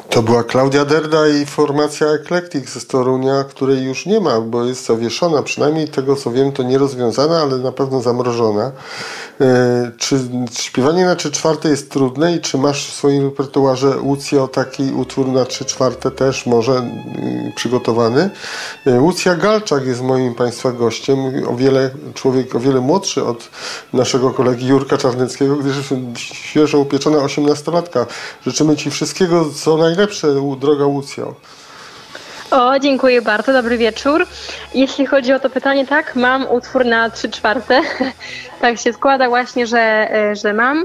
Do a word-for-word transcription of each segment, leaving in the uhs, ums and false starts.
To była Klaudia Derda i formacja Eclectic ze Torunia, której już nie ma, bo jest zawieszona, przynajmniej tego co wiem to nie rozwiązana, ale na pewno zamrożona. E, czy śpiewanie na trzy czwarte jest trudne i czy masz w swoim repertuarze Łucjo taki utwór na trzy czwarte też może y, przygotowany? E, Łucja Galczak jest moim Państwa gościem, o wiele, człowiek o wiele młodszy od naszego kolegi Jurka Czarneckiego, gdyż jest świeżo upieczona osiemnastolatka. Życzymy Ci wszystkiego co najlepsze. Lepsze, droga Łucjo. O, dziękuję bardzo, dobry wieczór. Jeśli chodzi o to pytanie, tak, mam utwór na trzy czwarte. Tak się składa właśnie, że, że mam.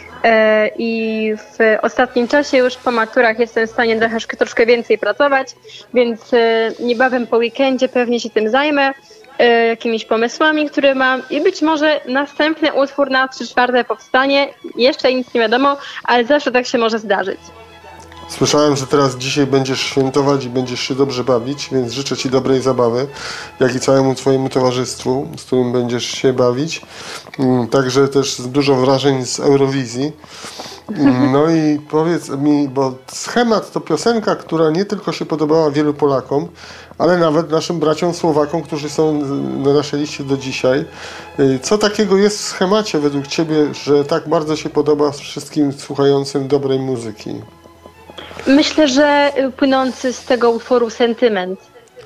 I w ostatnim czasie już po maturach jestem w stanie troszkę, troszkę więcej pracować, więc niebawem po weekendzie pewnie się tym zajmę, jakimiś pomysłami, które mam i być może następny utwór na trzy czwarte powstanie. Jeszcze nic nie wiadomo, ale zawsze tak się może zdarzyć. Słyszałem, że teraz dzisiaj będziesz świętować i będziesz się dobrze bawić, więc życzę Ci dobrej zabawy, jak i całemu Twojemu towarzystwu, z którym będziesz się bawić. Także też dużo wrażeń z Eurowizji. No i powiedz mi, bo Schemat to piosenka, która nie tylko się podobała wielu Polakom, ale nawet naszym braciom Słowakom, którzy są na naszej liście do dzisiaj. Co takiego jest w Schemacie według Ciebie, że tak bardzo się podoba wszystkim słuchającym dobrej muzyki? Myślę, że płynący z tego utworu sentyment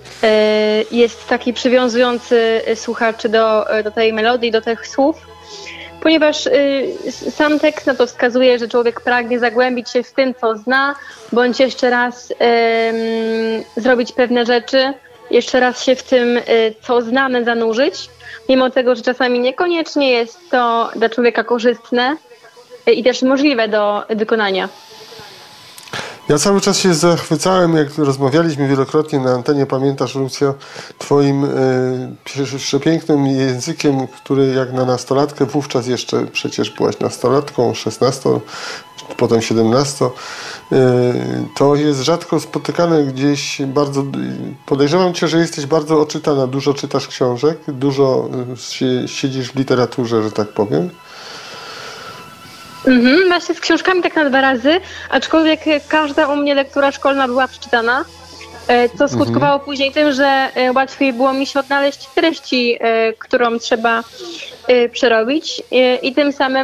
jest taki przywiązujący słuchaczy do, do tej melodii, do tych słów, ponieważ sam tekst na to wskazuje, że człowiek pragnie zagłębić się w tym, co zna, bądź jeszcze raz um, zrobić pewne rzeczy, jeszcze raz się w tym, co znamy, zanurzyć, mimo tego, że czasami niekoniecznie jest to dla człowieka korzystne i też możliwe do wykonania. Ja cały czas się zachwycałem, jak rozmawialiśmy wielokrotnie na antenie, pamiętasz, Łucjo, Twoim y, przepięknym językiem, który jak na nastolatkę, wówczas jeszcze przecież byłaś nastolatką, szesnasto, potem siedemnasto, y, to jest rzadko spotykane gdzieś bardzo, podejrzewam Cię, że jesteś bardzo oczytana, dużo czytasz książek, dużo y, siedzisz w literaturze, że tak powiem. Mhm, właśnie z książkami tak na dwa razy, aczkolwiek każda u mnie lektura szkolna była przeczytana, co skutkowało mhm. później tym, że łatwiej było mi się odnaleźć w treści, którą trzeba przerobić i tym samym